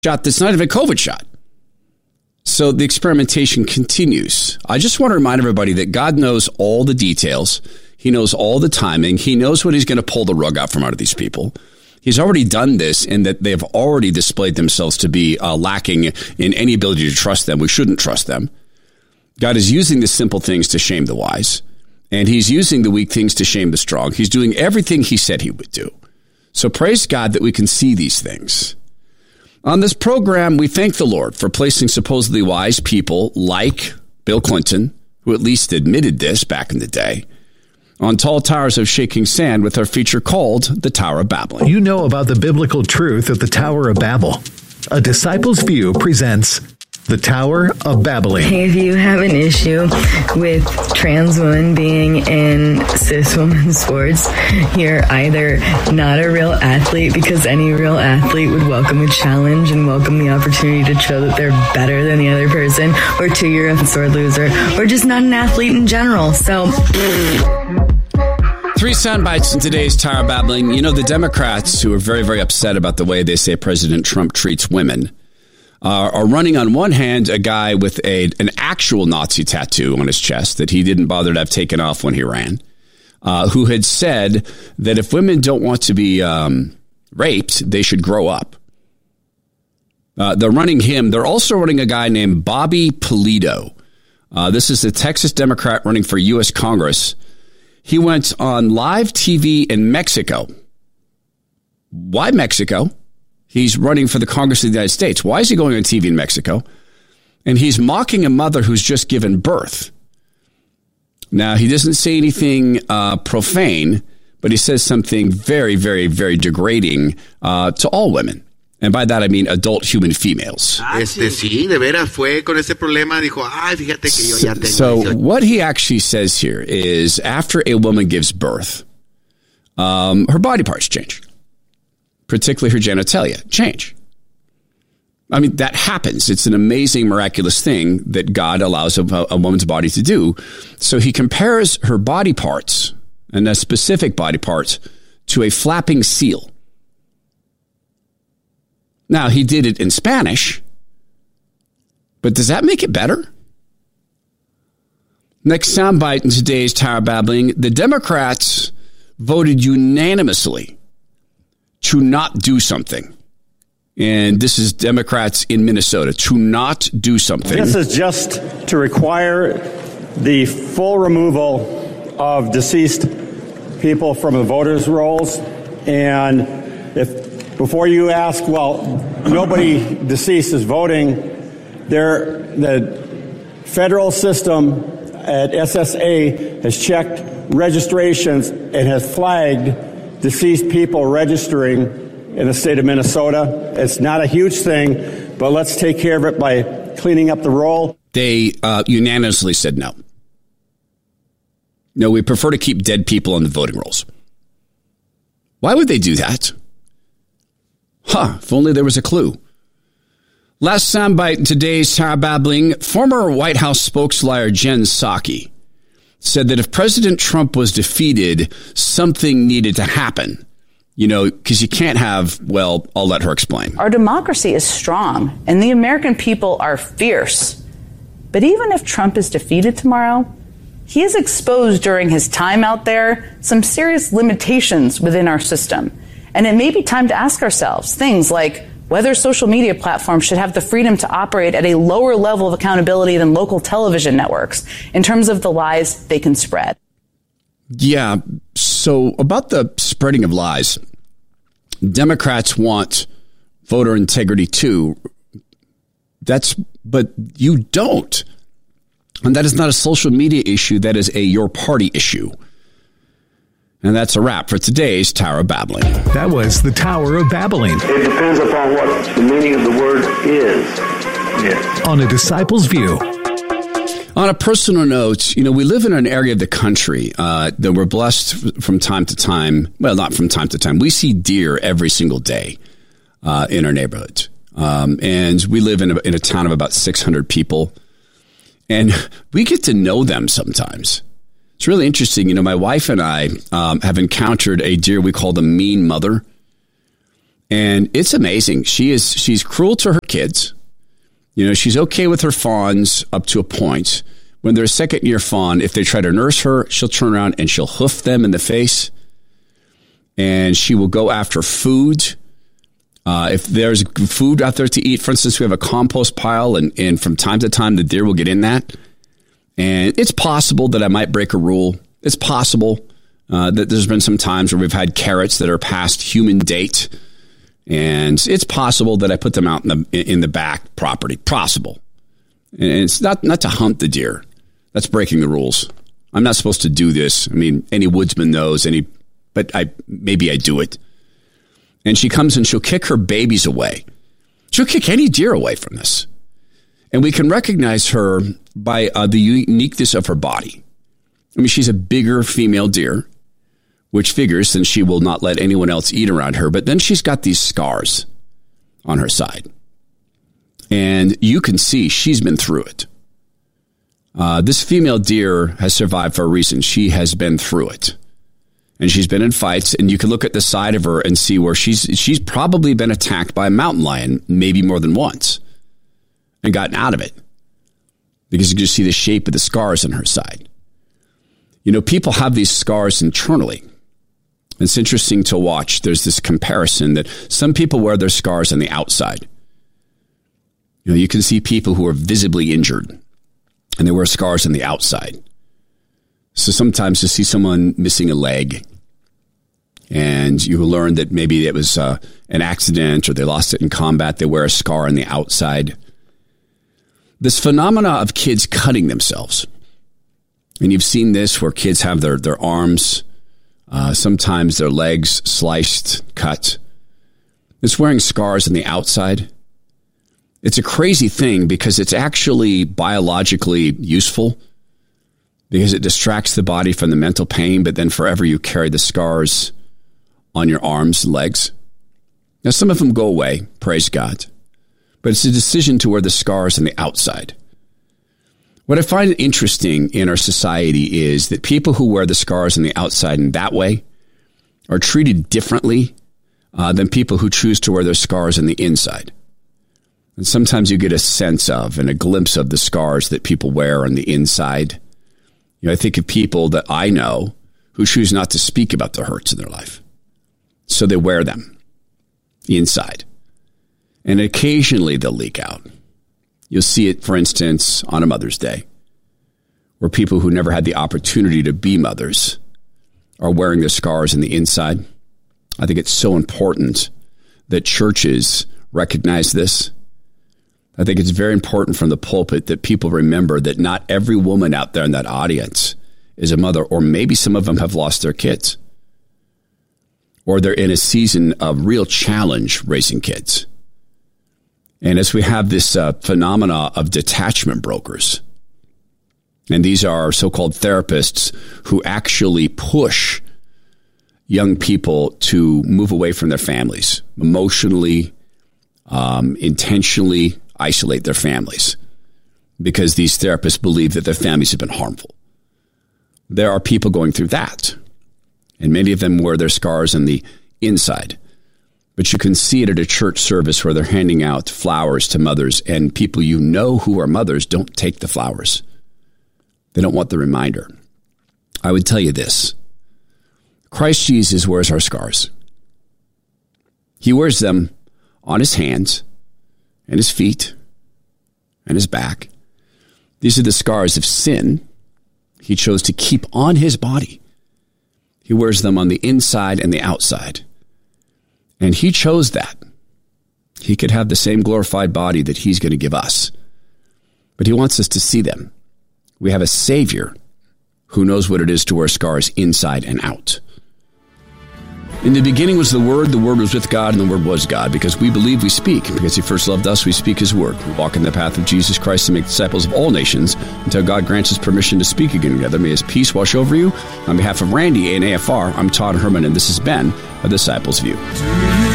shot that's not even a COVID shot. So the experimentation continues. I just want to remind everybody that God knows all the details. He knows all the timing. He knows when he's going to pull the rug out from under these people. He's already done this in that they have already displayed themselves to be lacking in any ability to trust them. We shouldn't trust them. God is using the simple things to shame the wise, and he's using the weak things to shame the strong. He's doing everything he said he would do. So praise God that we can see these things. On this program, we thank the Lord for placing supposedly wise people like Bill Clinton, who at least admitted this back in the day, on tall towers of shaking sand with our feature called The Tower of Babel. You know about the biblical truth of the Tower of Babel. A Disciples View presents The Tower of Babel. If you have an issue with trans women being in cis women's sports, you're either not a real athlete, because any real athlete would welcome a challenge and welcome the opportunity to show that they're better than the other person, or two, you're a sore loser, or just not an athlete in general. So 3 sound bites in today's Tower of Babbling. You know, the Democrats, who are very, very upset about the way they say President Trump treats women, are running on one hand a guy with an actual Nazi tattoo on his chest that he didn't bother to have taken off when he ran, who had said that if women don't want to be raped, they should grow up. They're running him. They're also running a guy named Bobby Pulido. This is a Texas Democrat running for U.S. Congress. He went on live TV in Mexico. Why Mexico? He's running for the Congress of the United States. Why is he going on TV in Mexico? And he's mocking a mother who's just given birth. Now, he doesn't say anything profane, but he says something very, very, very degrading to all women. And by that, I mean adult human females. So what he actually says here is after a woman gives birth, her body parts change, particularly her genitalia change. I mean, that happens. It's an amazing, miraculous thing that God allows a woman's body to do. So he compares her body parts, and a specific body parts, to a flapping seal. Now, he did it in Spanish, but does that make it better? Next soundbite in today's Tower Babbling. The Democrats voted unanimously to not do something. And this is Democrats in Minnesota, to not do something. This is just to require the full removal of deceased people from the voters' rolls. And before you ask, well, nobody deceased is voting, the federal system at SSA has checked registrations and has flagged deceased people registering in the state of Minnesota. It's not a huge thing, but let's take care of it by cleaning up the roll. They unanimously said no. No, we prefer to keep dead people on the voting rolls. Why would they do that? If only there was a clue. Last soundbite in today's Tower Babbling. Former White House spokesliar Jen Psaki said that if President Trump was defeated, something needed to happen. You know, because you can't have, well, I'll let her explain. Our democracy is strong and the American people are fierce. But even if Trump is defeated tomorrow, he has exposed during his time out there some serious limitations within our system. And it may be time to ask ourselves things like whether social media platforms should have the freedom to operate at a lower level of accountability than local television networks in terms of the lies they can spread. Yeah, so about the spreading of lies, Democrats want voter integrity too. But you don't. And that is not a social media issue. That is a your party issue. And that's a wrap for today's Tower of Babbling. That was the Tower of Babbling. It depends upon what the meaning of the word is. Yes. On A Disciples View. On a personal note, you know, we live in an area of the country that we're blessed from time to time. Well, not from time to time. We see deer every single day in our neighborhood. And we live in a town of about 600 people. And we get to know them sometimes. It's really interesting. You know, my wife and I have encountered a deer we call the mean mother. And it's amazing. She's cruel to her kids. You know, she's okay with her fawns up to a point. When they're a second-year fawn, if they try to nurse her, she'll turn around and she'll hoof them in the face. And she will go after food. If there's food out there to eat, for instance, we have a compost pile, and from time to time, the deer will get in that. And it's possible that I might break a rule. It's possible that there's been some times where we've had carrots that are past human date. And it's possible that I put them out in the back property. Possible. And it's not to hunt the deer. That's breaking the rules. I'm not supposed to do this. I mean, any woodsman knows, but maybe I do it. And she comes and she'll kick her babies away. She'll kick any deer away from this. And we can recognize her by the uniqueness of her body. I mean, she's a bigger female deer, which figures then she will not let anyone else eat around her. But then she's got these scars on her side. And you can see she's been through it. This female deer has survived for a reason. She has been through it. And she's been in fights, and you can look at the side of her and see where she's probably been attacked by a mountain lion, maybe more than once, and gotten out of it. Because you can see the shape of the scars on her side. You know, people have these scars internally. It's interesting to watch. There's this comparison that some people wear their scars on the outside. You know, you can see people who are visibly injured, and they wear scars on the outside. So sometimes you see someone missing a leg, and you learn that maybe it was an accident or they lost it in combat. They wear a scar on the outside. This phenomena of kids cutting themselves. And you've seen this where kids have their arms, sometimes their legs sliced, cut. It's wearing scars on the outside. It's a crazy thing because it's actually biologically useful because it distracts the body from the mental pain, but then forever you carry the scars on your arms and legs. Now, some of them go away, praise God, but it's a decision to wear the scars on the outside. What I find interesting in our society is that people who wear the scars on the outside in that way are treated differently than people who choose to wear their scars on the inside. And sometimes you get a sense of and a glimpse of the scars that people wear on the inside. You know, I think of people that I know who choose not to speak about the hurts in their life. So they wear them inside. And occasionally they'll leak out. You'll see it, for instance, on a Mother's Day, where people who never had the opportunity to be mothers are wearing their scars on the inside. I think it's so important that churches recognize this. I think it's very important from the pulpit that people remember that not every woman out there in that audience is a mother, or maybe some of them have lost their kids, or they're in a season of real challenge raising kids. And as we have this phenomena of detachment brokers, and these are so-called therapists who actually push young people to move away from their families, emotionally, intentionally isolate their families, because these therapists believe that their families have been harmful. There are people going through that, and many of them wear their scars on the inside. But you can see it at a church service where they're handing out flowers to mothers, and people you know who are mothers don't take the flowers. They don't want the reminder. I would tell you this. Christ Jesus wears our scars. He wears them on his hands and his feet and his back. These are the scars of sin he chose to keep on his body. He wears them on the inside and the outside. And he chose that. He could have the same glorified body that he's going to give us. But he wants us to see them. We have a Savior who knows what it is to wear scars inside and out. In the beginning was the Word was with God, and the Word was God. Because we believe, we speak. Because he first loved us, we speak his word. We walk in the path of Jesus Christ to make disciples of all nations until God grants us permission to speak again together. May his peace wash over you. On behalf of Randy and AFR, I'm Todd Herman, and this has been A Disciple's View.